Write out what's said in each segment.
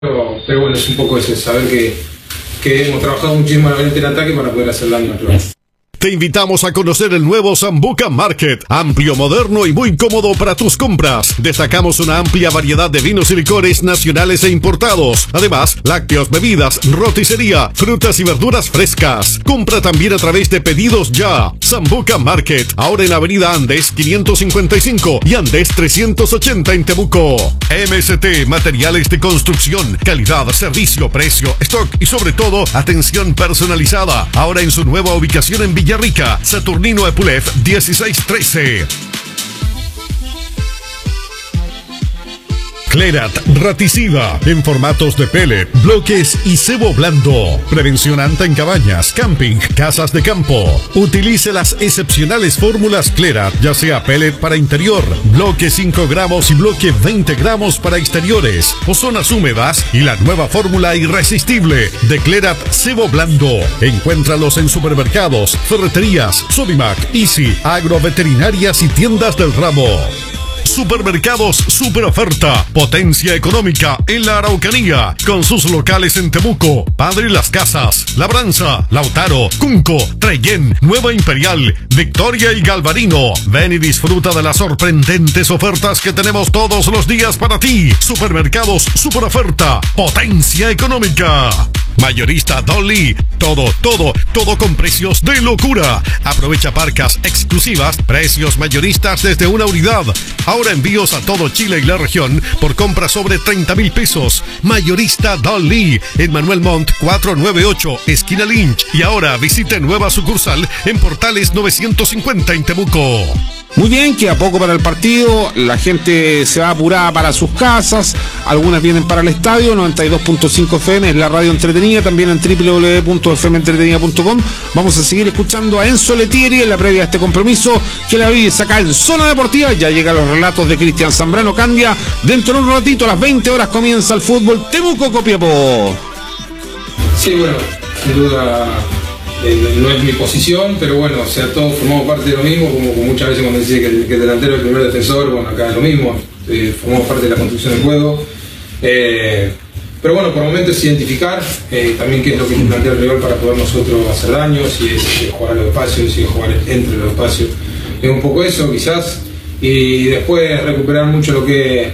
Pero bueno, es un poco eso, saber que hemos trabajado muchísimo en el ataque para poder hacer daño al rival. Te invitamos a conocer el nuevo Sambuca Market, amplio, moderno y muy cómodo para tus compras. Destacamos una amplia variedad de vinos y licores nacionales e importados. Además, lácteos, bebidas, roticería, frutas y verduras frescas. Compra también a través de Pedidos Ya. Sambuca Market, ahora en Avenida Andes 555 y Andes 380 en Temuco. MST, materiales de construcción, calidad, servicio, precio, stock y sobre todo, atención personalizada. Ahora en su nueva ubicación en Villarrica, Saturnino Epulef 1613. Clerat Raticida, en formatos de pellet, bloques y cebo blando. Prevención anta en cabañas, camping, casas de campo. Utilice las excepcionales fórmulas Clerat, ya sea pellet para interior, bloque 5 gramos y bloque 20 gramos para exteriores, o zonas húmedas, y la nueva fórmula irresistible de Clerat cebo blando. Encuéntralos en supermercados, ferreterías, Sodimac, Easy, agroveterinarias y tiendas del ramo. Supermercados Super Oferta, potencia económica en la Araucanía, con sus locales en Temuco, Padre Las Casas, Labranza, Lautaro, Cunco, Trellén, Nueva Imperial, Victoria y Galvarino. Ven y disfruta de las sorprendentes ofertas que tenemos todos los días para ti. Supermercados Super Oferta, potencia económica. Mayorista Dolly, todo con precios de locura. Aprovecha parcas exclusivas, precios mayoristas desde una unidad. Ahora envíos a todo Chile y la región por compra sobre 30,000 pesos. Mayorista Dolly, en Manuel Montt 498, esquina Lynch. Y ahora visite nueva sucursal en Portales 950 en Temuco. Muy bien, queda poco para el partido, la gente se va apurada para sus casas, algunas vienen para el estadio. 92.5 FM es la radio entretenida, también en www.fmentretenida.com. Vamos a seguir escuchando a Enzo Letieri en la previa de este compromiso que la vive acá en Zona Deportiva. Ya llegan los relatos de Cristian Zambrano Candia. Dentro de un ratito, a las 20 horas, comienza el fútbol Temuco-Copiapó. Sí, bueno, sin duda no es mi posición, pero bueno, o sea, todos formamos parte de lo mismo, como muchas veces cuando dice que el delantero es el primer defensor, bueno, acá es lo mismo, formamos parte de la construcción del juego. Pero bueno, por momentos es identificar también qué es lo que plantea el rival para poder nosotros hacer daño, si es jugar a los espacios, si es jugar entre los espacios. Es un poco eso, quizás, y después recuperar mucho lo que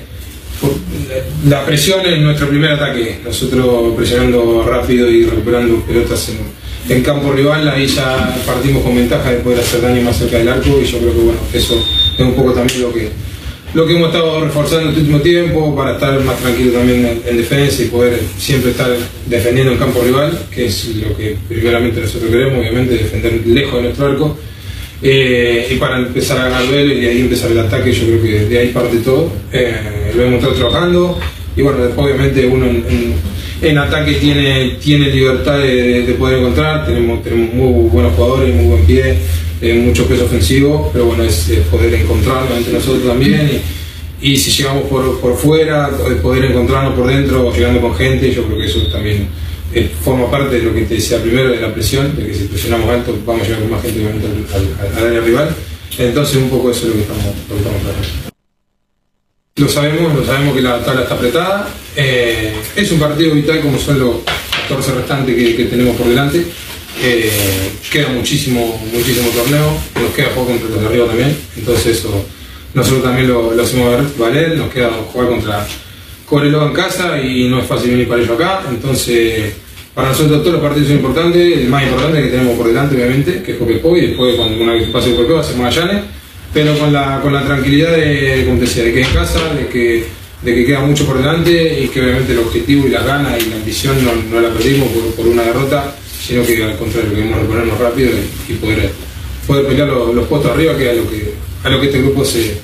la presión en nuestro primer ataque, nosotros presionando rápido y recuperando pelotas en campo rival. Ahí ya partimos con ventaja de poder hacer daño más cerca del arco, y yo creo que bueno, eso es un poco también lo que hemos estado reforzando este último tiempo para estar más tranquilo también en defensa y poder siempre estar defendiendo en campo rival, que es lo que primeramente nosotros queremos, obviamente, defender lejos de nuestro arco, y para empezar a ganar duelo y de ahí empezar el ataque. Yo creo que de ahí parte todo. Lo hemos estado trabajando, y bueno, después obviamente uno en ataque tiene libertad de poder encontrar. Tenemos muy buenos jugadores, muy buen pie, mucho peso ofensivo, pero bueno, es poder encontrarnos entre nosotros también, y si llegamos por fuera, poder encontrarnos por dentro, llegando con gente. Yo creo que eso también forma parte de lo que te decía primero, de la presión, de que si presionamos alto vamos a llegar con más gente obviamente al área rival. Entonces un poco eso es lo que estamos tratando. Lo sabemos que la tabla está apretada. Es un partido vital como son los 14 restantes que tenemos por delante. Queda muchísimo torneo, nos queda jugar contra los de arriba también, entonces eso nosotros también lo hacemos valer. Nos queda jugar contra Cobreloa en casa y no es fácil venir para ello acá, entonces para nosotros todos los partidos son importantes. El más importante que tenemos por delante obviamente, que es Copiapó, y después cuando una vez que pase Copiapó hacemos Magallanes, pero con la tranquilidad de, como te decía, de que es casa, de que queda mucho por delante, y que obviamente el objetivo y las ganas y la ambición no la perdimos por una derrota, sino que al contrario, queremos reponernos rápido y poder pelear los puestos arriba, que es a lo que este grupo se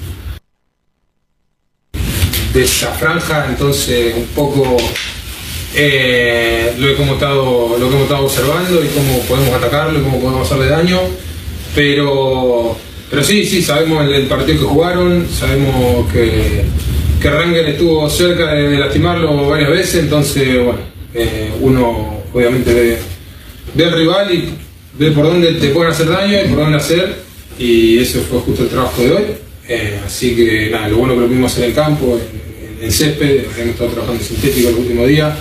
desafranja. Entonces un poco lo que hemos estado observando y cómo podemos atacarlo y cómo podemos hacerle daño, pero sí, sabemos el partido que jugaron, sabemos que Rangel estuvo cerca de lastimarlo varias veces, entonces bueno, uno obviamente ve al rival y ve por dónde te pueden hacer daño y por dónde hacer, y eso fue justo el trabajo de hoy. Así que nada, lo bueno que lo pudimos hacer en el campo, en césped, hemos estado trabajando en sintético el último día.